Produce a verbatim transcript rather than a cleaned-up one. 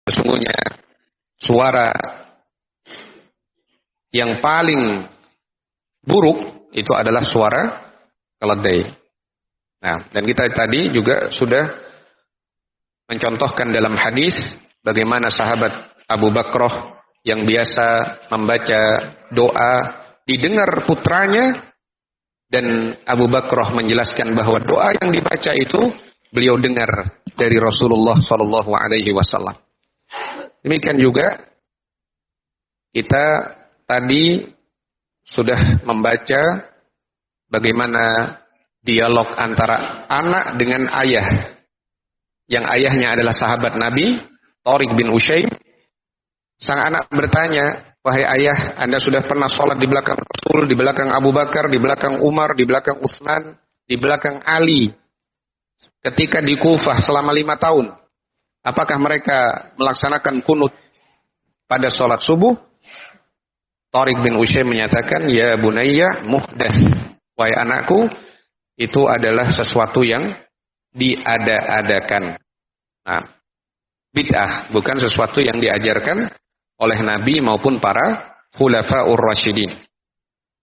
sesungguhnya suara yang paling buruk itu adalah suara keledai. Nah, dan kita tadi juga sudah mencontohkan dalam hadis bagaimana sahabat Abu Bakrah yang biasa membaca doa didengar putranya, dan Abu Bakrah menjelaskan bahwa doa yang dibaca itu beliau dengar dari Rasulullah Shallallahu Alaihi Wasallam. Demikian juga kita tadi sudah membaca bagaimana dialog antara anak dengan ayah, yang ayahnya adalah sahabat Nabi Tariq bin Ushaym. Sang anak bertanya, wahai ayah, Anda sudah pernah sholat di belakang Rasul, di belakang Abu Bakar, di belakang Umar, di belakang Utsman, di belakang Ali, ketika di Kufah selama lima tahun. Apakah mereka melaksanakan kunut pada sholat subuh? Tariq bin Ushaym menyatakan, ya bunayya muhdats, wahai anakku, itu adalah sesuatu yang diada-adakan. Nah, bid'ah, bukan sesuatu yang diajarkan oleh Nabi maupun para khulafaur rasyidin.